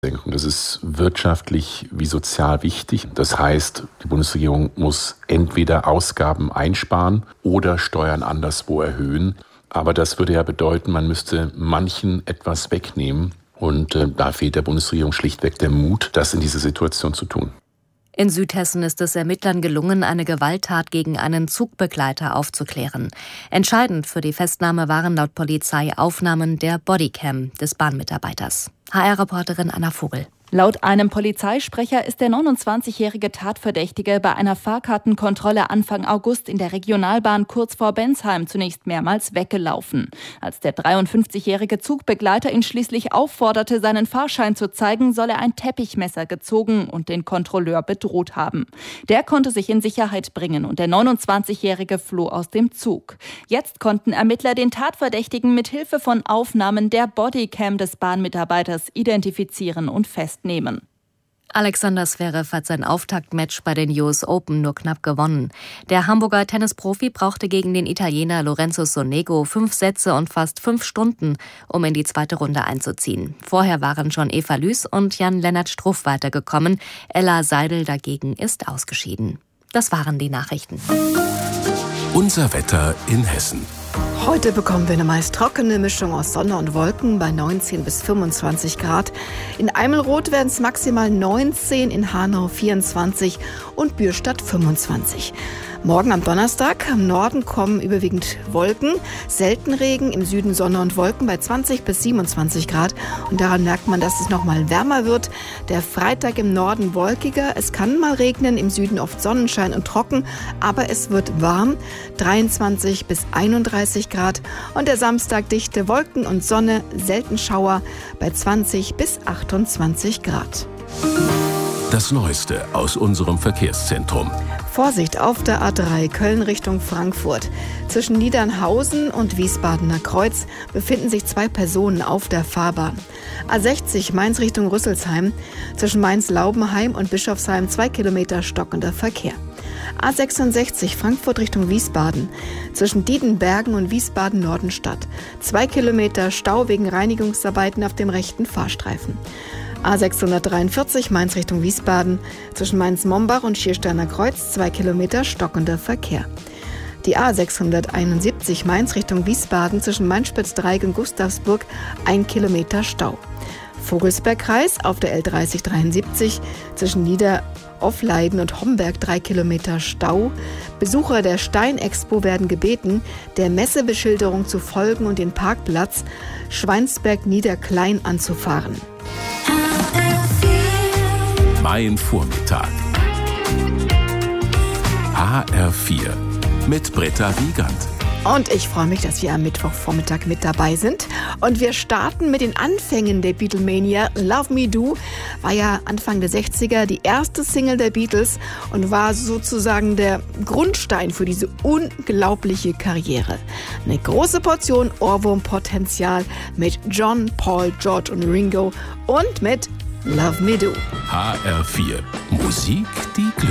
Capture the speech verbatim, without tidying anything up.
Das ist wirtschaftlich wie sozial wichtig. Das heißt, die Bundesregierung muss entweder Ausgaben einsparen oder Steuern anderswo erhöhen. Aber das würde ja bedeuten, man müsste manchen etwas wegnehmen. Und äh, da fehlt der Bundesregierung schlichtweg der Mut, das in dieser Situation zu tun. In Südhessen ist es Ermittlern gelungen, eine Gewalttat gegen einen Zugbegleiter aufzuklären. Entscheidend für die Festnahme waren laut Polizei Aufnahmen der Bodycam des Bahnmitarbeiters. H R-Reporterin Anna Vogel. Laut einem Polizeisprecher ist der neunundzwanzigjährige Tatverdächtige bei einer Fahrkartenkontrolle Anfang August in der Regionalbahn kurz vor Bensheim zunächst mehrmals weggelaufen. Als der dreiundfünfzigjährige Zugbegleiter ihn schließlich aufforderte, seinen Fahrschein zu zeigen, soll er ein Teppichmesser gezogen und den Kontrolleur bedroht haben. Der konnte sich in Sicherheit bringen und der neunundzwanzigjährige floh aus dem Zug. Jetzt konnten Ermittler den Tatverdächtigen mit Hilfe von Aufnahmen der Bodycam des Bahnmitarbeiters identifizieren und festnehmen. Nehmen. Alexander Zverev hat sein Auftaktmatch bei den U S Open nur knapp gewonnen. Der Hamburger Tennisprofi brauchte gegen den Italiener Lorenzo Sonego fünf Sätze und fast fünf Stunden, um in die zweite Runde einzuziehen. Vorher waren schon Eva Lüß und Jan-Lennart Struff weitergekommen. Ella Seidel dagegen ist ausgeschieden. Das waren die Nachrichten. Unser Wetter in Hessen. Heute bekommen wir eine meist trockene Mischung aus Sonne und Wolken bei neunzehn bis fünfundzwanzig Grad. In Eimelroth werden es maximal neunzehn, in Hanau vierundzwanzig und Bürstadt fünfundzwanzig. Morgen am Donnerstag, im Norden kommen überwiegend Wolken, selten Regen, im Süden Sonne und Wolken bei zwanzig bis siebenundzwanzig Grad. Und daran merkt man, dass es noch mal wärmer wird. Der Freitag im Norden wolkiger, es kann mal regnen, im Süden oft Sonnenschein und trocken, aber es wird warm, dreiundzwanzig bis einunddreißig Grad. Und der Samstag dichte Wolken und Sonne, selten Schauer bei zwanzig bis achtundzwanzig Grad. Das Neueste aus unserem Verkehrszentrum. Vorsicht auf der A drei Köln Richtung Frankfurt. Zwischen Niedernhausen und Wiesbadener Kreuz befinden sich zwei Personen auf der Fahrbahn. A sechzig Mainz Richtung Rüsselsheim. Zwischen Mainz-Laubenheim und Bischofsheim zwei Kilometer stockender Verkehr. A sechsundsechzig Frankfurt Richtung Wiesbaden. Zwischen Diedenbergen und Wiesbaden-Nordenstadt. Zwei Kilometer Stau wegen Reinigungsarbeiten auf dem rechten Fahrstreifen. A sechshundertdreiundvierzig Mainz Richtung Wiesbaden, zwischen Mainz-Mombach und Schiersteiner Kreuz zwei Kilometer stockender Verkehr. Die A sechshunderteinundsiebzig Mainz Richtung Wiesbaden, zwischen Mainz-Spitzdreieck und Gustavsburg ein Kilometer Stau. Vogelsbergkreis auf der L dreißig dreiundsiebzig, zwischen Nieder-Offleiden und Homberg drei Kilometer Stau. Besucher der Steinexpo werden gebeten, der Messebeschilderung zu folgen und den Parkplatz Schweinsberg-Niederklein anzufahren. Mein Vormittag. H R vier mit Britta Wiegand. Und ich freue mich, dass wir am Mittwochvormittag mit dabei sind. Und wir starten mit den Anfängen der Beatlemania. Love Me Do war ja Anfang der sechziger die erste Single der Beatles und war sozusagen der Grundstein für diese unglaubliche Karriere. Eine große Portion Ohrwurmpotenzial mit John, Paul, George und Ringo und mit Love Me Do. H R vier. Musik, die Glück